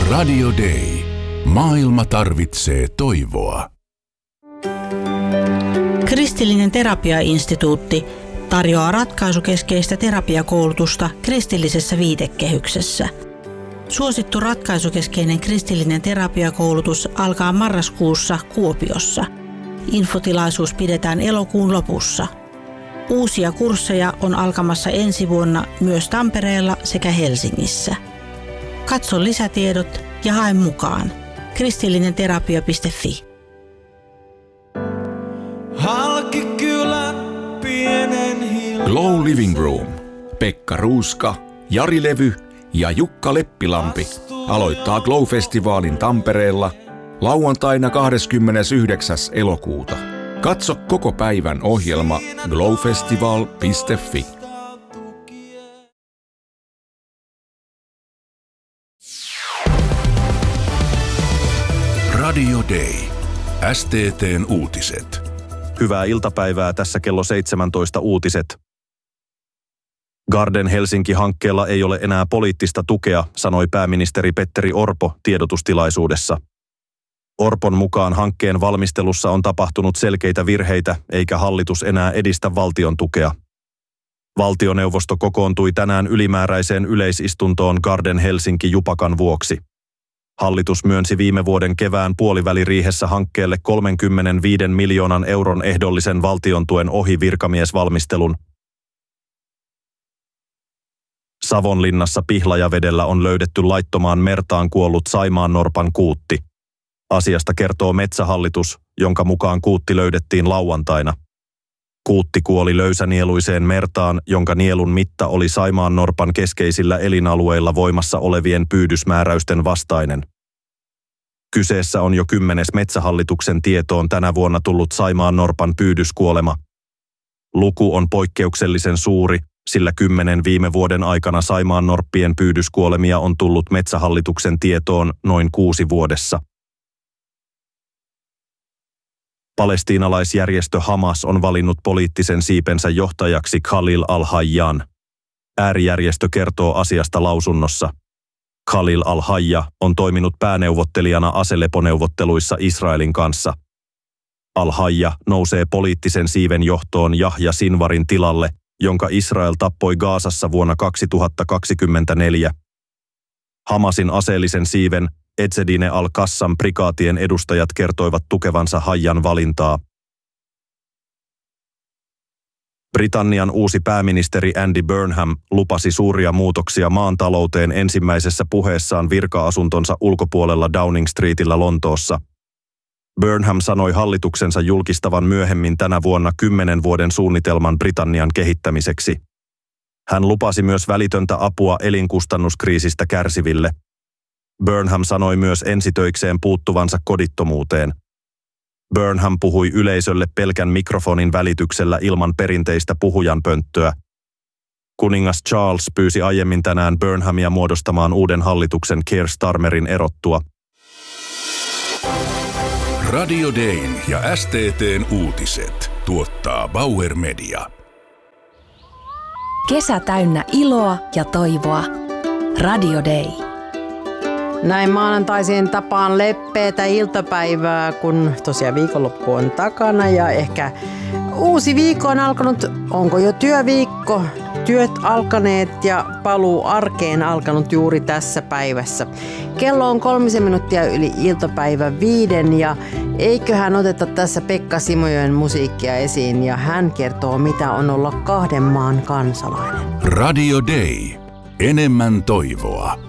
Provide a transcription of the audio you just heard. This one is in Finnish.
Radio Day. Maailma tarvitsee toivoa. Kristillinen terapiainstituutti tarjoaa ratkaisukeskeistä terapiakoulutusta kristillisessä viitekehyksessä. Suosittu ratkaisukeskeinen kristillinen terapiakoulutus alkaa marraskuussa Kuopiossa. Infotilaisuus pidetään elokuun lopussa. Uusia kursseja on alkamassa ensi vuonna myös Tampereella sekä Helsingissä. Katso lisätiedot ja hae mukaan. kristillinenterapia.fi. Glow Living Room. Pekka Ruuska, Jari Levy ja Jukka Leppilampi aloittaa Glow-festivaalin Tampereella lauantaina 29. elokuuta. Katso koko päivän ohjelma glowfestival.fi. Radio Day. STT:n uutiset. Hyvää iltapäivää, tässä kello 17 uutiset. Garden Helsinki-hankkeella ei ole enää poliittista tukea, sanoi pääministeri Petteri Orpo tiedotustilaisuudessa. Orpon mukaan hankkeen valmistelussa on tapahtunut selkeitä virheitä, eikä hallitus enää edistä valtion tukea. Valtioneuvosto kokoontui tänään ylimääräiseen yleisistuntoon Garden Helsinki-jupakan vuoksi. Hallitus myönsi viime vuoden kevään puoliväliriihessä hankkeelle 35 miljoonan euron ehdollisen valtiontuen ohi virkamiesvalmistelun. Savonlinnassa Pihlajavedellä on löydetty laittomaan mertaan kuollut saimaannorpan kuutti. Asiasta kertoo Metsähallitus, jonka mukaan kuutti löydettiin lauantaina. Kuutti kuoli löysänieluiseen mertaan, jonka nielun mitta oli saimaannorpan keskeisillä elinalueilla voimassa olevien pyydysmääräysten vastainen. Kyseessä on jo 10. Metsähallituksen tietoon tänä vuonna tullut saimaannorpan pyydyskuolema. Luku on poikkeuksellisen suuri, sillä 10 viime vuoden aikana saimaannorppien pyydyskuolemia on tullut Metsähallituksen tietoon noin 6 vuodessa. Palestiinalaisjärjestö Hamas on valinnut poliittisen siipensä johtajaksi Khalil al-Hayyan. Äärijärjestö kertoo asiasta lausunnossa. Khalil al-Hayya on toiminut pääneuvottelijana aseleponeuvotteluissa Israelin kanssa. Al-Hayya nousee poliittisen siiven johtoon Yahya Sinwarin tilalle, jonka Israel tappoi Gazassa vuonna 2024. Hamasin aseellisen siiven Ezzedine al-Qassam prikaatien edustajat kertoivat tukevansa Hayyan valintaa. Britannian uusi pääministeri Andy Burnham lupasi suuria muutoksia maan talouteen ensimmäisessä puheessaan virka-asuntonsa ulkopuolella Downing Streetillä Lontoossa. Burnham sanoi hallituksensa julkistavan myöhemmin tänä vuonna 10 vuoden suunnitelman Britannian kehittämiseksi. Hän lupasi myös välitöntä apua elinkustannuskriisistä kärsiville. Burnham sanoi myös ensitöikseen puuttuvansa kodittomuuteen. Burnham puhui yleisölle pelkän mikrofonin välityksellä ilman perinteistä puhujanpönttöä. Kuningas Charles pyysi aiemmin tänään Burnhamia muodostamaan uuden hallituksen Keir Starmerin erottua. Radio Dayn ja STT:n uutiset tuottaa Bauer Media. Kesä täynnä iloa ja toivoa. Radio Day. Näin maanantaisiin tapaan leppeätä iltapäivää, kun tosiaan viikonloppu on takana ja ehkä uusi viikko on alkanut. Onko jo työviikko? Työt alkaneet ja paluu arkeen alkanut juuri tässä päivässä. Kello on 3 minuuttia yli iltapäivä 5 ja eiköhän oteta tässä Pekka Simojoen musiikkia esiin ja hän kertoo mitä on olla 2 maan kansalainen. Radio Day. Enemmän toivoa.